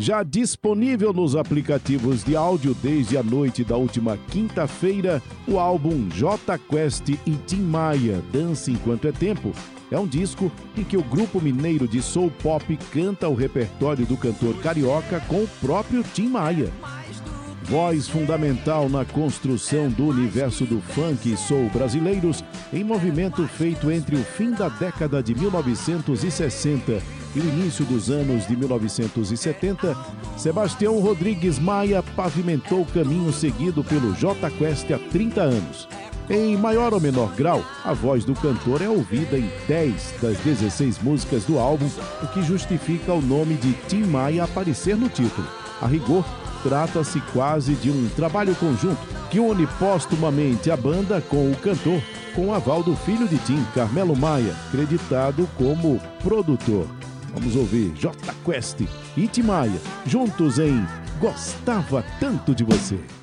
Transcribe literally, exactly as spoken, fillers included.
Já disponível nos aplicativos de áudio desde a noite da última quinta-feira, o álbum Jota Quest e Tim Maia, Dança Enquanto é Tempo, é um disco em que o grupo mineiro de soul pop canta o repertório do cantor carioca com o próprio Tim Maia. Voz fundamental na construção do universo do funk e soul brasileiros, em movimento feito entre o fim da década de mil novecentos e sessenta e o início dos anos de mil novecentos e setenta, Sebastião Rodrigues Maia pavimentou o caminho seguido pelo Jota Quest há trinta anos. Em maior ou menor grau, a voz do cantor é ouvida em dez das dezesseis músicas do álbum, o que justifica o nome de Tim Maia aparecer no título. A rigor, trata-se quase de um trabalho conjunto que une póstumamente a banda com o cantor, com o aval do filho de Tim, Carmelo Maia, creditado como produtor. Vamos ouvir Jota Quest e Tim Maia juntos em Gostava Tanto de Você.